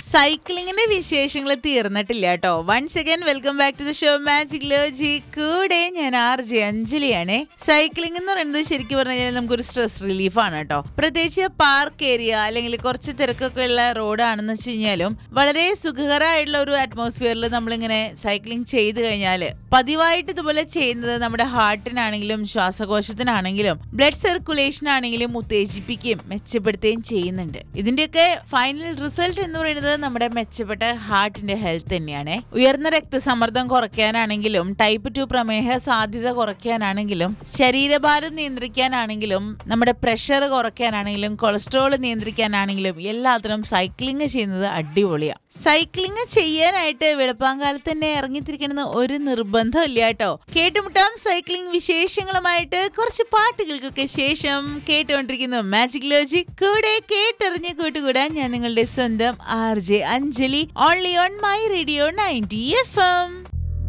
സൈക്ലിങ്ങിന്റെ വിശേഷങ്ങൾ തീർന്നിട്ടില്ല കേട്ടോ. Once again welcome back to the show magic ലോജി. കൂടെ ഞാൻ RJ അഞ്ജലിയാണേ. സൈക്ലിംഗ് എന്ന് പറയുന്നത് ശരിക്കും പറഞ്ഞു കഴിഞ്ഞാൽ നമുക്കൊരു സ്ട്രെസ് റിലീഫാണ് കേട്ടോ. പ്രത്യേകിച്ച് പാർക്ക് ഏരിയ അല്ലെങ്കിൽ കുറച്ച് തിരക്കൊക്കെ ഉള്ള റോഡാണെന്ന് വെച്ച് കഴിഞ്ഞാലും വളരെ സുഖകരമായിട്ടുള്ള ഒരു അറ്റ്മോസ്ഫിയറിൽ നമ്മളിങ്ങനെ സൈക്ലിംഗ് ചെയ്ത് കഴിഞ്ഞാൽ പതിവായിട്ട് ഇതുപോലെ ചെയ്യുന്നത് നമ്മുടെ ഹാർട്ടിനാണെങ്കിലും ശ്വാസകോശത്തിനാണെങ്കിലും ബ്ലഡ് സർക്കുലേഷൻ ആണെങ്കിലും ഉത്തേജിപ്പിക്കുകയും മെച്ചപ്പെടുത്തുകയും ചെയ്യുന്നുണ്ട്. ഇതിന്റെയൊക്കെ ഫൈനൽ റിസൾട്ട് എന്ന് പറയുന്നത് നമ്മുടെ മെച്ചപ്പെട്ട ഹാർട്ടിന്റെ ഹെൽത്ത് തന്നെയാണ്. ഉയർന്ന രക്തസമ്മർദ്ദം കുറയ്ക്കാനാണെങ്കിലും ടൈപ്പ് 2 പ്രമേഹ സാധ്യത കുറയ്ക്കാനാണെങ്കിലും ശരീരഭാരം നിയന്ത്രിക്കാനാണെങ്കിലും നമ്മുടെ പ്രഷർ കുറയ്ക്കാനാണെങ്കിലും കൊളസ്ട്രോൾ നിയന്ത്രിക്കാനാണെങ്കിലും എല്ലാത്തിനും സൈക്ലിംഗ് ചെയ്യുന്നത് അടിപൊളിയാണ്. സൈക്ലിംഗ് ചെയ്യാനായിട്ട് വെളുപ്പാങ്കാലത്ത് തന്നെ ഇറങ്ങിത്തിരിക്കണമെന്ന് ഒരു നിർബന്ധമില്ല കേട്ടോ. കേട്ടുമുട്ടാം സൈക്ലിംഗ് വിശേഷങ്ങളുമായിട്ട് കുറച്ച് പാട്ടുകൾക്കൊക്കെ ശേഷം. കേട്ടുകൊണ്ടിരിക്കുന്നു മാജിക് ലോജി. കൂടെ കേട്ടറിഞ്ഞ് കൂട്ടുകൂടാൻ ഞാൻ നിങ്ങളുടെ സ്വന്തം RJ Anjali. Only on my radio 90 FM.